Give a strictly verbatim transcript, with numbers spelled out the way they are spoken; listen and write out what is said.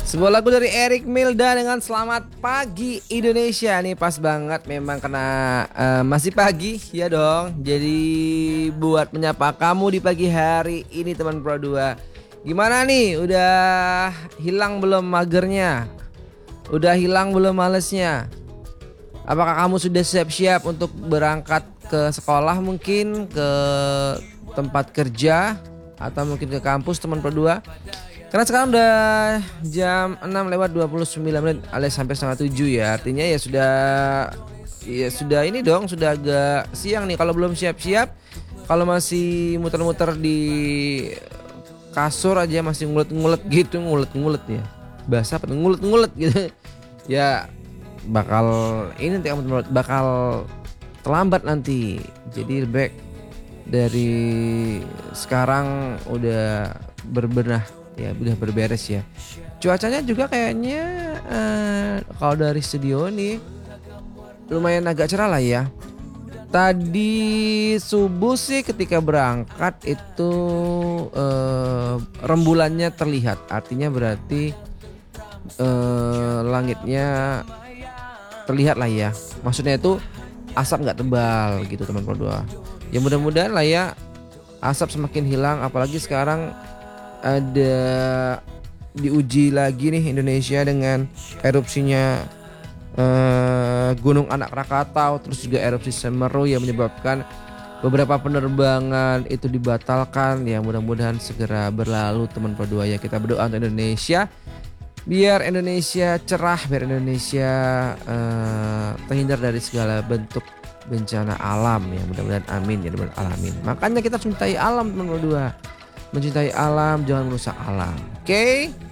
Sebuah lagu dari Eric Milda dengan Selamat Pagi Indonesia. Nih pas banget memang kena uh, masih pagi ya dong. Jadi buat menyapa kamu di pagi hari ini teman Pro dua. Gimana nih, udah hilang belum magernya? Udah hilang belum malesnya? Apakah kamu sudah siap-siap untuk berangkat ke sekolah, mungkin ke tempat kerja, atau mungkin ke kampus teman Pro dua? Karena sekarang udah jam enam lewat dua puluh sembilan menit alias sampai setengah tujuh ya. Artinya ya sudah ya sudah ini dong, sudah agak siang nih. Kalau belum siap-siap, kalau masih muter-muter di kasur aja masih ngulet-ngulet gitu, ngulet-ngulet ya. Bahasa apa? Ngulet-ngulet gitu. Ya bakal ini nanti kamu bakal terlambat nanti. Jadi lebih baik dari sekarang udah berbenah ya, udah berberes ya. Cuacanya juga kayaknya uh, kalau dari studio nih lumayan agak cerah lah ya. Tadi subuh sih ketika berangkat itu uh, rembulannya terlihat, artinya berarti uh, langitnya terlihat lah ya. Maksudnya itu asap nggak tebal gitu teman Pro dua. Ya mudah-mudahan lah ya asap semakin hilang, apalagi sekarang ada diuji lagi nih Indonesia dengan erupsinya eh, Gunung Anak Rakatau, terus juga erupsi Semeru yang menyebabkan beberapa penerbangan itu dibatalkan. Ya mudah-mudahan segera berlalu teman Pro dua ya. Kita berdoa untuk Indonesia biar Indonesia cerah, biar Indonesia eh, terhindar dari segala bentuk bencana alam ya. Mudah-mudahan amin ya rabbal alamin. Makanya kita harus mencintai alam teman Pro dua. Mencintai alam, jangan merusak alam. Oke? Okay?